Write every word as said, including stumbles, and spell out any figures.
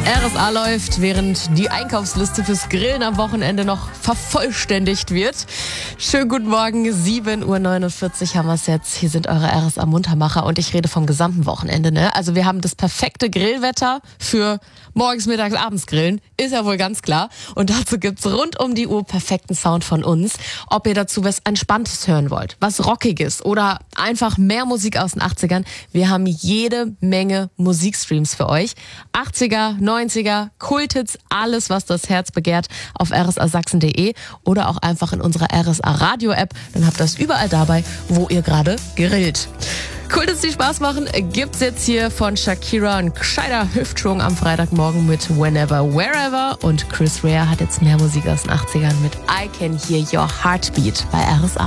R S A läuft, während die Einkaufsliste fürs Grillen am Wochenende noch vervollständigt wird. Schönen guten Morgen, sieben Uhr neunundvierzig haben wir es jetzt. Hier sind eure R S A-Muntermacher und ich rede vom gesamten Wochenende. Ne? Also wir haben das perfekte Grillwetter für morgens, mittags, abends grillen. Ist ja wohl ganz klar. Und dazu gibt's rund um die Uhr perfekten Sound von uns. Ob ihr dazu was Entspanntes hören wollt, was Rockiges oder einfach mehr Musik aus den achtzigern. Wir haben jede Menge Musikstreams für euch. achtziger, neunziger, Kulthits, alles, was das Herz begehrt, auf r s a sachsen punkt d e oder auch einfach in unserer R S A Radio-App. Dann habt ihr das überall dabei, wo ihr gerade grillt. Kulthits, die Spaß machen, gibt's jetzt hier von Shakira, ein gescheiter Hüftschwung am Freitagmorgen mit Whenever, Wherever. Und Chris Rea hat jetzt mehr Musik aus den achtzigern mit I Can Hear Your Heartbeat bei R S A.